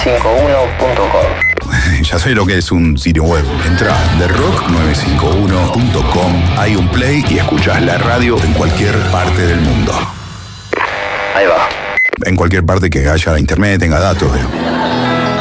therock951.com. Ya sé lo que es un sitio web. Entra therock951.com, hay un play y escuchás la radio en cualquier parte del mundo. Ahí va. En cualquier parte que haya internet, tenga datos.